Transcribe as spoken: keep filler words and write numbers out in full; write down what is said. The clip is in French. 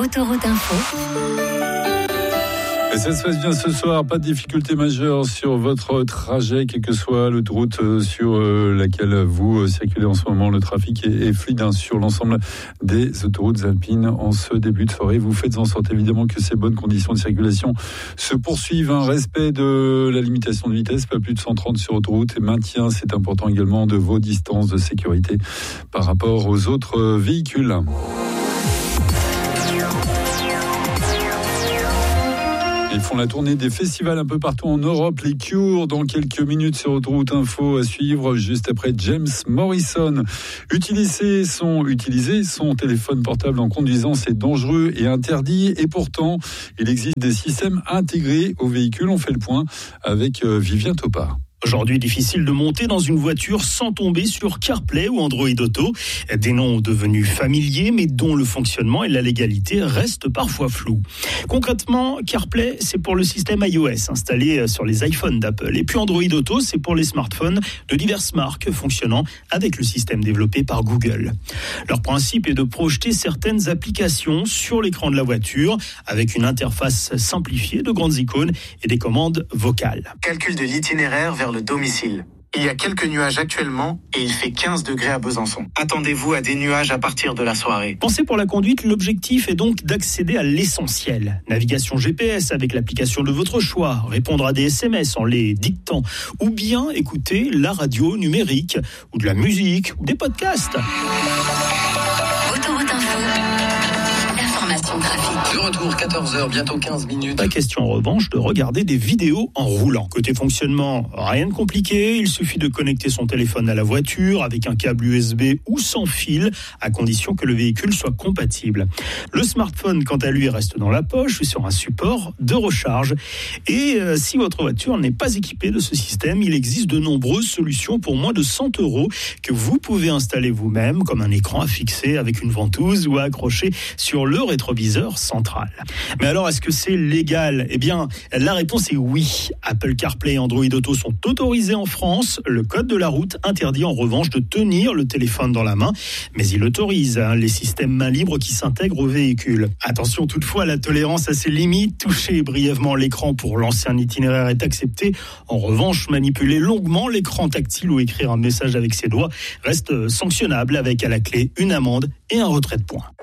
Autoroute Info. Et ça se passe bien ce soir, pas de difficulté majeure sur votre trajet, quelle que soit l'autoroute sur laquelle vous circulez en ce moment. Le trafic est fluide sur l'ensemble des autoroutes alpines en ce début de soirée. Vous faites en sorte évidemment que ces bonnes conditions de circulation se poursuivent. Un respect de la limitation de vitesse, pas plus de cent trente sur autoroute, et maintien, c'est important également, de vos distances de sécurité par rapport aux autres véhicules. Ils font la tournée des festivals un peu partout en Europe. Les Cure, dans quelques minutes sur Autoroute Info, à suivre juste après James Morrison. Utiliser son, utiliser son téléphone portable en conduisant, c'est dangereux et interdit. Et pourtant, il existe des systèmes intégrés aux véhicules. On fait le point avec Vivien Topard. Aujourd'hui, difficile de monter dans une voiture sans tomber sur CarPlay ou Android Auto. Des noms devenus familiers, mais dont le fonctionnement et la légalité restent parfois flous. Concrètement, CarPlay, c'est pour le système iOS installé sur les iPhones d'Apple. Et puis Android Auto, c'est pour les smartphones de diverses marques fonctionnant avec le système développé par Google. Leur principe est de projeter certaines applications sur l'écran de la voiture avec une interface simplifiée de grandes icônes et des commandes vocales. Calcul de l'itinéraire vers le domicile. Il y a quelques nuages actuellement et il fait quinze degrés à Besançon. Attendez-vous à des nuages à partir de la soirée. Pensez pour la conduite, l'objectif est donc d'accéder à l'essentiel. Navigation G P S avec l'application de votre choix, répondre à des S M S en les dictant, ou bien écouter la radio numérique, ou de la musique, ou des podcasts. Autoroute Info. Information trafic. De retour, quatorze heures, bientôt quinze minutes. Pas question en revanche de regarder des vidéos en roulant. Côté fonctionnement, rien de compliqué. Il suffit de connecter son téléphone à la voiture avec un câble U S B ou sans fil, à condition que le véhicule soit compatible. Le smartphone, quant à lui, reste dans la poche ou sur un support de recharge. Et euh, si votre voiture n'est pas équipée de ce système, il existe de nombreuses solutions pour moins de cent euros que vous pouvez installer vous-même, comme un écran à fixer avec une ventouse ou à accrocher sur le rétroviseur central. Mais alors, est-ce que c'est légal ? Eh bien, la réponse est oui. Apple CarPlay et Android Auto sont autorisés en France. Le code de la route interdit en revanche de tenir le téléphone dans la main, mais il autorise hein, les systèmes main libre qui s'intègrent au véhicule. Attention toutefois, la tolérance a ses limites. Toucher brièvement l'écran pour lancer un itinéraire est accepté. En revanche, manipuler longuement l'écran tactile ou écrire un message avec ses doigts reste sanctionnable avec à la clé une amende et un retrait de points.